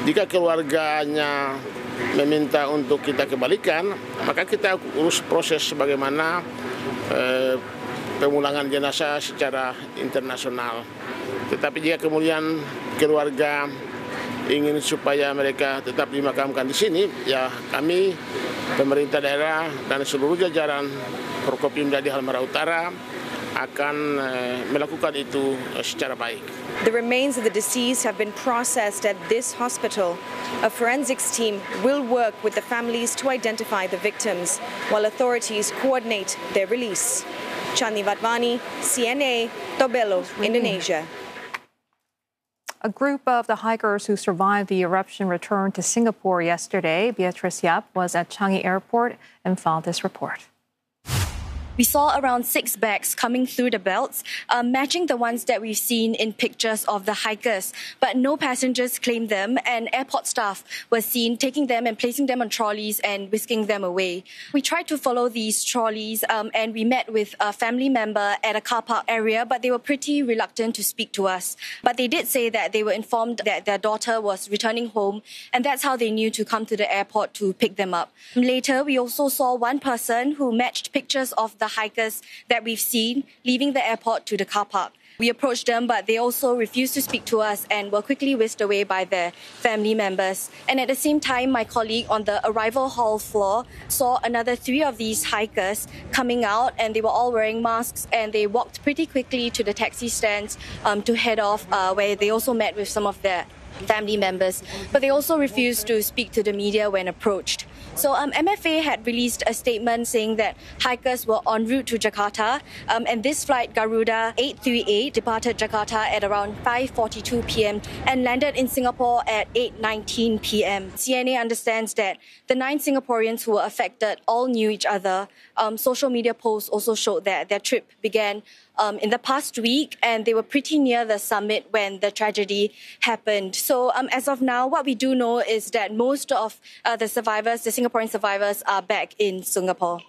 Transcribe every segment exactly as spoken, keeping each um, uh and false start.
Jika keluarganya meminta untuk kita kembalikan, maka kita urus proses bagaimana eh, pemulangan jenazah secara internasional. Tetapi jika kemudian keluarga ingin supaya mereka tetap dimakamkan di sini, ya kami pemerintah daerah dan seluruh jajaran Forkopimda di Halmahera Utara akan eh, melakukan itu eh, secara baik. The remains of the deceased have been processed at this hospital. A forensics team will work with the families to identify the victims, while authorities coordinate their release. Chandni Vatwani, C N A, Tobelo, Indonesia. A group of the hikers who survived the eruption returned to Singapore yesterday. Beatrice Yap was at Changi Airport and filed this report. We saw around six bags coming through the belts, uh, matching the ones that we've seen in pictures of the hikers. But no passengers claimed them, and airport staff were seen taking them and placing them on trolleys and whisking them away. We tried to follow these trolleys, um, and we met with a family member at a car park area, but they were pretty reluctant to speak to us. But they did say that they were informed that their daughter was returning home, and that's how they knew to come to the airport to pick them up. Later, we also saw one person who matched pictures of the hikers that we've seen leaving the airport to the car park. We approached them, but they also refused to speak to us and were quickly whisked away by their family members. And at the same time, my colleague on the arrival hall floor saw another three of these hikers coming out, and they were all wearing masks, and they walked pretty quickly to the taxi stands um, to head off, uh, where they also met with some of their family members. But they also refused to speak to the media when approached. So um, M F A had released a statement saying that hikers were en route to Jakarta, um, and this flight, Garuda eight three eight, departed Jakarta at around five forty-two p m and landed in Singapore at eight nineteen p m C N A understands that the nine Singaporeans who were affected all knew each other. Um, social media posts also showed that their trip began Um, in the past week, and they were pretty near the summit when the tragedy happened. So um, as of now, what we do know is that most of uh, the survivors, the Singaporean survivors, are back in Singapore.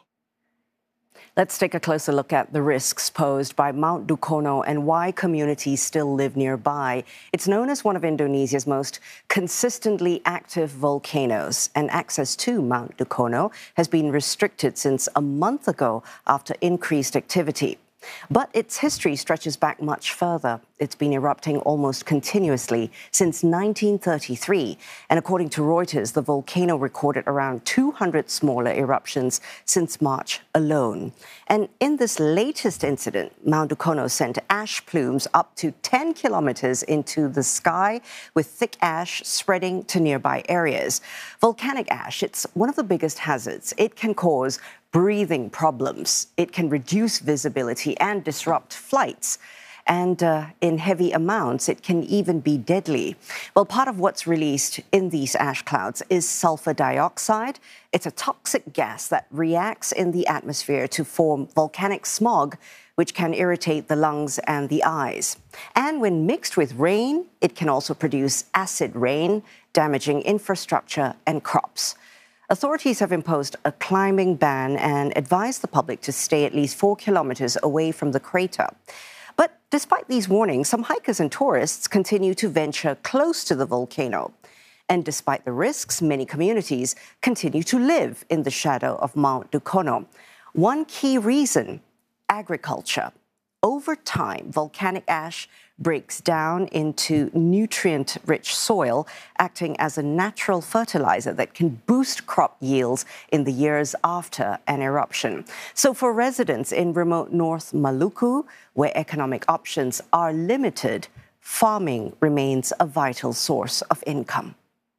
Let's take a closer look at the risks posed by Mount Dukono and why communities still live nearby. It's known as one of Indonesia's most consistently active volcanoes, and access to Mount Dukono has been restricted since a month ago after increased activity. But its history stretches back much further. It's been erupting almost continuously since nineteen thirty-three. And according to Reuters, the volcano recorded around two hundred smaller eruptions since March alone. And in this latest incident, Mount Dukono sent ash plumes up to ten kilometers into the sky, with thick ash spreading to nearby areas. Volcanic ash, it's one of the biggest hazards. It can cause breathing problems. It can reduce visibility and disrupt flights. And uh, in heavy amounts, it can even be deadly. Well, part of what's released in these ash clouds is sulfur dioxide. It's a toxic gas that reacts in the atmosphere to form volcanic smog, which can irritate the lungs and the eyes. And when mixed with rain, it can also produce acid rain, damaging infrastructure and crops. Authorities have imposed a climbing ban and advised the public to stay at least four kilometers away from the crater. But despite these warnings, some hikers and tourists continue to venture close to the volcano. And despite the risks, many communities continue to live in the shadow of Mount Dukono. One key reason: agriculture. Over time, volcanic ash breaks down into nutrient-rich soil, acting as a natural fertilizer that can boost crop yields in the years after an eruption. So for residents in remote North Maluku, where economic options are limited, farming remains a vital source of income.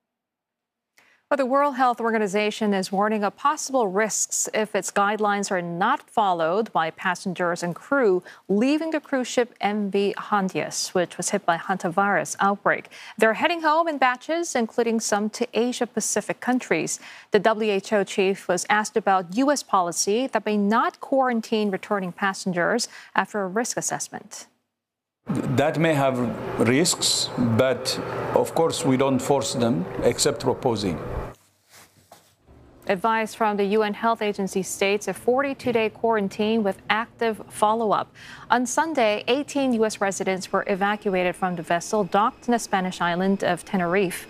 But the World Health Organization is warning of possible risks if its guidelines are not followed by passengers and crew leaving the cruise ship M V Hondias, which was hit by hantavirus outbreak. They're heading home in batches, including some to Asia-Pacific countries. The W H O chief was asked about U S policy that may not quarantine returning passengers after a risk assessment. That may have risks, but of course we don't force them except proposing. Advice from the U N Health Agency states a forty-two day quarantine with active follow-up. On Sunday, eighteen U S residents were evacuated from the vessel docked in the Spanish island of Tenerife.